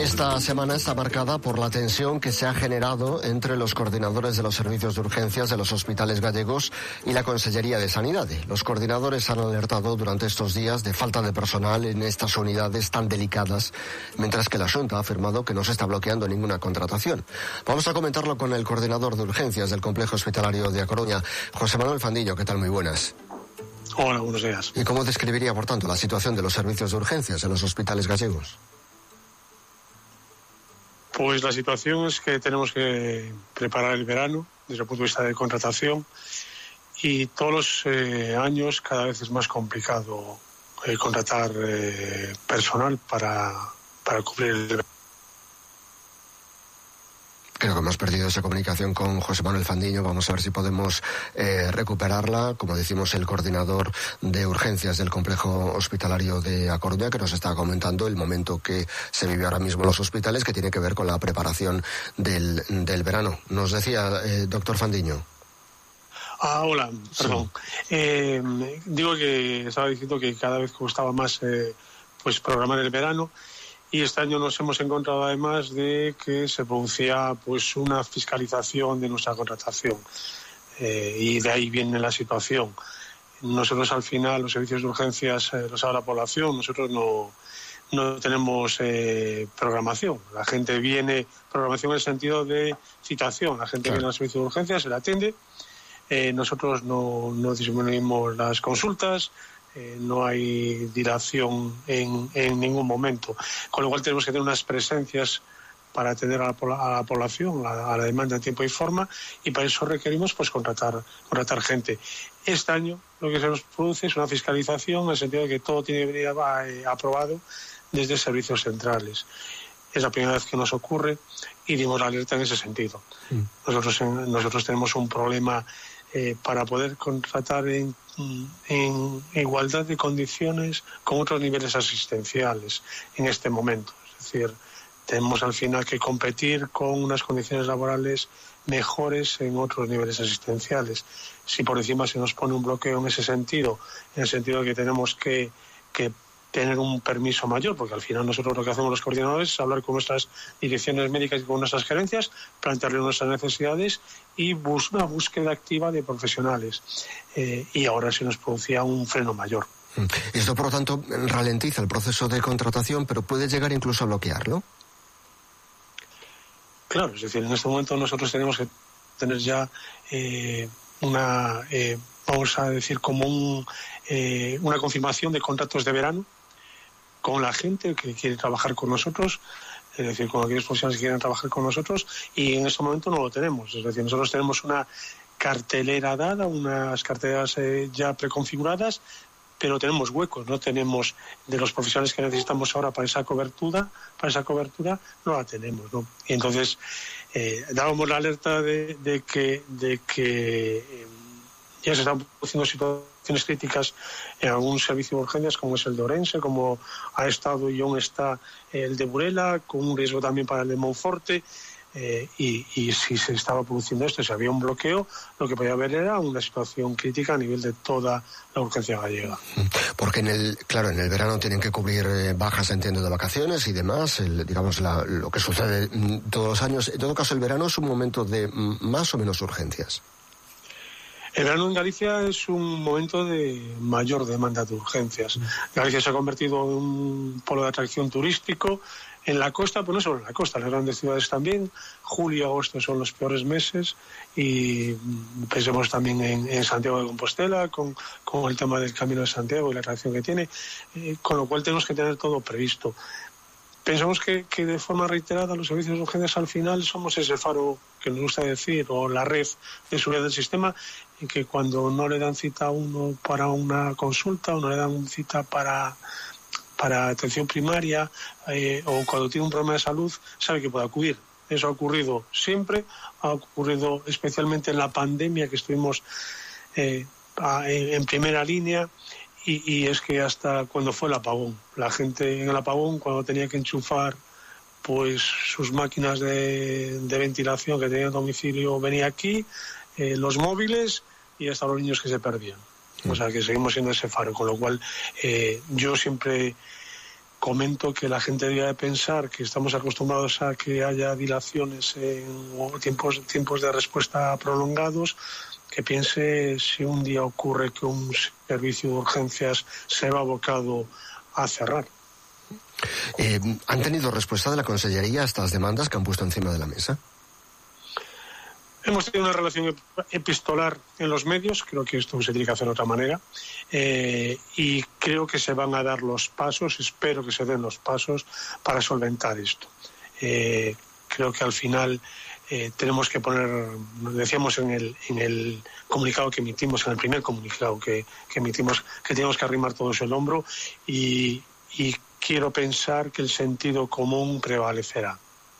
Esta semana está marcada por la tensión que se ha generado entre los coordinadores de los servicios de urgencias de los hospitales gallegos y la Consellería de Sanidad. Los coordinadores han alertado durante estos días de falta de personal en estas unidades tan delicadas, mientras que la Xunta ha afirmado que no se está bloqueando ninguna contratación. Vamos a comentarlo con el coordinador de urgencias del Complejo Hospitalario de A Coruña, José Manuel Fandiño. ¿Qué tal? Muy buenas. Hola, buenos días. ¿Y cómo describiría, por tanto, la situación de los servicios de urgencias en los hospitales gallegos? Pues la situación es que tenemos que preparar el verano desde el punto de vista de contratación y todos los años cada vez es más complicado contratar personal para cubrir el verano. Creo que hemos perdido esa comunicación con José Manuel Fandiño. Vamos a ver si podemos recuperarla. Como decimos, el coordinador de urgencias del Complejo Hospitalario de A Coruña, que nos está comentando el momento que se vive ahora mismo en los hospitales, que tiene que ver con la preparación del verano. Nos decía, doctor Fandiño. Hola, perdón. Sí. Digo que estaba diciendo que cada vez costaba más pues programar el verano. Y este año nos hemos encontrado además de que se producía pues una fiscalización de nuestra contratación y de ahí viene la situación. Nosotros al final los servicios de urgencias los da la población, nosotros no tenemos programación. La gente viene, programación en el sentido de citación, la gente viene al servicio de urgencias, se le atiende, nosotros no disminuimos las consultas. No hay dilación en ningún momento, con lo cual tenemos que tener unas presencias para atender a la población, a la demanda en tiempo y forma, y para eso requerimos pues contratar gente. Este año lo que se nos produce es una fiscalización en el sentido de que todo tiene que venir aprobado desde servicios centrales. Es la primera vez que nos ocurre y dimos la alerta en ese sentido. Nosotros tenemos un problema para poder contratar en igualdad de condiciones con otros niveles asistenciales en este momento. Es decir, tenemos al final que competir con unas condiciones laborales mejores en otros niveles asistenciales. Si por encima se nos pone un bloqueo en ese sentido, en el sentido de que tenemos que tener un permiso mayor, porque al final nosotros lo que hacemos los coordinadores es hablar con nuestras direcciones médicas y con nuestras gerencias, plantearle nuestras necesidades y una búsqueda activa de profesionales. Y ahora se nos producía un freno mayor. Esto, por lo tanto, ralentiza el proceso de contratación, pero puede llegar incluso a bloquearlo. Claro, es decir, en este momento nosotros tenemos que tener ya vamos a decir, como una confirmación de contratos de verano con la gente que quiere trabajar con nosotros, es decir, con aquellos profesionales que quieren trabajar con nosotros, y en este momento no lo tenemos. Es decir, nosotros tenemos una cartelera dada, unas carteleras ya preconfiguradas, pero tenemos huecos, no tenemos de los profesionales que necesitamos ahora para esa cobertura no la tenemos, ¿no? Y entonces dábamos la alerta de que ya se están produciendo situaciones críticas en algún servicio de urgencias, como es el de Orense, como ha estado y aún está el de Burela, con un riesgo también para el de Monforte. Y si se estaba produciendo esto, si había un bloqueo, lo que podía haber era una situación crítica a nivel de toda la urgencia gallega. Porque en el verano tienen que cubrir bajas, entiendo, de vacaciones y demás, lo que sucede todos los años. En todo caso, el verano es un momento de más o menos urgencias. El verano en Galicia es un momento de mayor demanda de urgencias. Galicia se ha convertido en un polo de atracción turístico. En la costa, pues no solo en la costa, en las grandes ciudades también. Julio y agosto son los peores meses y pensemos también en Santiago de Compostela con el tema del Camino de Santiago y la atracción que tiene, con lo cual tenemos que tener todo previsto. Pensamos que de forma reiterada los servicios de urgencias al final somos ese faro que nos gusta decir, o la red de seguridad del sistema, en que cuando no le dan cita a uno para una consulta o no le dan cita para atención primaria o cuando tiene un problema de salud, sabe que puede acudir. Eso ha ocurrido siempre, ha ocurrido especialmente en la pandemia, que estuvimos en primera línea. Y es que hasta cuando fue el apagón, la gente en el apagón, cuando tenía que enchufar pues sus máquinas de ventilación que tenía en domicilio, venía aquí, los móviles y hasta los niños que se perdían. O sea que seguimos siendo ese faro, con lo cual yo siempre comento que la gente debe de pensar que estamos acostumbrados a que haya dilaciones o tiempos de respuesta prolongados, que piense si un día ocurre que un servicio de urgencias se va abocado a cerrar. ¿Han tenido respuesta de la Consellería a estas demandas que han puesto encima de la mesa? Hemos tenido una relación epistolar en los medios, creo que esto se tiene que hacer de otra manera, y creo que se van a dar los pasos, espero que se den los pasos para solventar esto. Creo que al final tenemos que poner, decíamos en el comunicado que emitimos, en el primer comunicado que emitimos, que tenemos que arrimar todos el hombro y quiero pensar que el sentido común prevalecerá.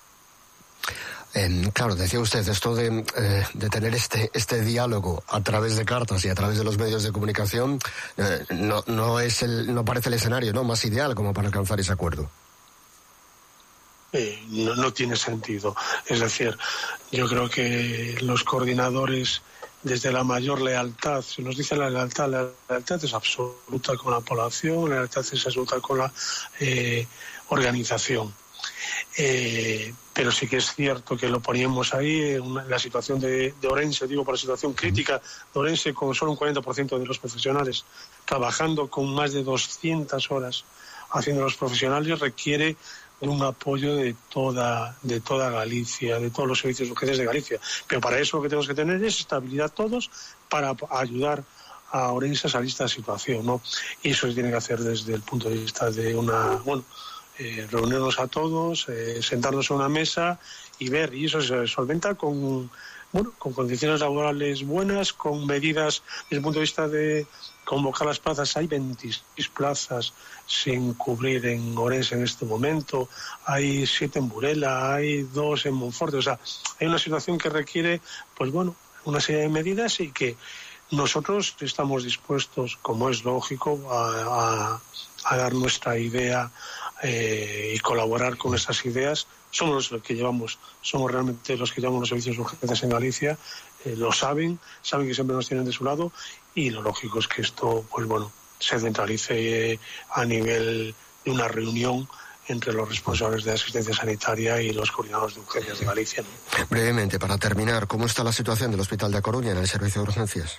Claro, decía usted esto de tener este diálogo a través de cartas y a través de los medios de comunicación no parece el escenario, ¿no?, más ideal como para alcanzar ese acuerdo. No tiene sentido. Es decir, yo creo que los coordinadores, desde la mayor lealtad, se nos dice la lealtad es absoluta con la población, la lealtad es absoluta con la organización. Pero sí que es cierto que lo poníamos ahí en la situación de Ourense, digo por la situación crítica de Ourense, con solo un 40% de los profesionales trabajando, con más de 200 horas haciendo los profesionales, requiere de un apoyo de toda Galicia, de todos los servicios de urgencias de Galicia. Pero para eso lo que tenemos que tener es estabilidad todos para ayudar a Ourense a salir de esta situación, ¿no? Y eso se tiene que hacer desde el punto de vista de reunirnos a todos, sentarnos a una mesa y ver, y eso se solventa con condiciones laborales buenas, con medidas desde el punto de vista de convocar las plazas. Hay 26 plazas sin cubrir en Ourense en este momento, hay 7 en Burela, hay 2 en Monforte, o sea, hay una situación que requiere, una serie de medidas y que nosotros estamos dispuestos, como es lógico, a dar nuestra idea y colaborar con esas ideas. Somos realmente los que llevamos los servicios de urgencias en Galicia, lo saben que siempre nos tienen de su lado, y lo lógico es que esto se centralice a nivel de una reunión entre los responsables de asistencia sanitaria y los coordinadores de urgencias de Galicia, ¿no? Brevemente, para terminar, ¿cómo está la situación del Hospital de A Coruña en el servicio de urgencias?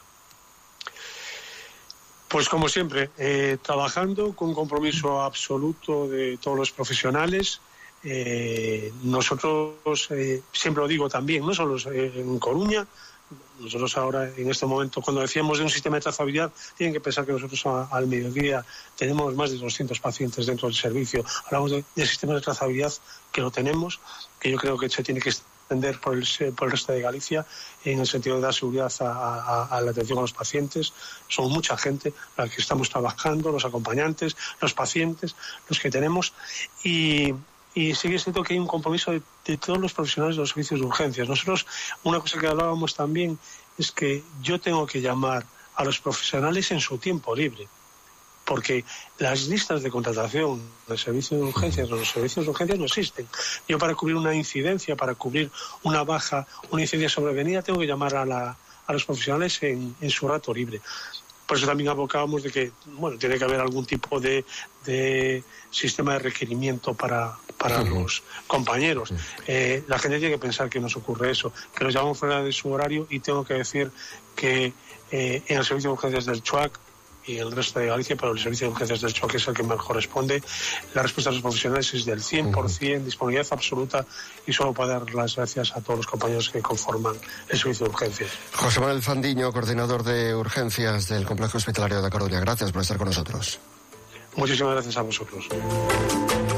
Pues como siempre, trabajando con compromiso absoluto de todos los profesionales. Nosotros, siempre lo digo también, no solo en Coruña, nosotros ahora en este momento, cuando decíamos de un sistema de trazabilidad, tienen que pensar que nosotros al mediodía tenemos más de 200 pacientes dentro del servicio. Hablamos de sistemas de trazabilidad que lo tenemos, que yo creo que se tiene que extender por el resto de Galicia en el sentido de dar seguridad a la atención a los pacientes. Son mucha gente la que estamos trabajando, los acompañantes, los pacientes, los que tenemos, y sí que es cierto que hay un compromiso de todos los profesionales de los servicios de urgencias. Nosotros, una cosa que hablábamos también es que yo tengo que llamar a los profesionales en su tiempo libre, porque las listas de contratación del servicio de urgencias o los servicios de urgencias no existen. Yo, para cubrir una incidencia, para cubrir una baja, una incidencia sobrevenida, tengo que llamar a los profesionales en su rato libre. Por eso también abocábamos de que tiene que haber algún tipo de sistema de requerimiento para los compañeros. La gente tiene que pensar que nos ocurre eso, que los llamamos fuera de su horario, y tengo que decir que en el servicio de urgencias del CHUAC y el resto de Galicia, pero el servicio de urgencias del CHUAC es el que mejor corresponde, la respuesta de los profesionales es del 100%, disponibilidad absoluta, y solo para dar las gracias a todos los compañeros que conforman el servicio de urgencias. José Manuel Fandiño, coordinador de urgencias del Complejo Hospitalario de A Coruña, gracias por estar con nosotros. Muchísimas gracias a vosotros.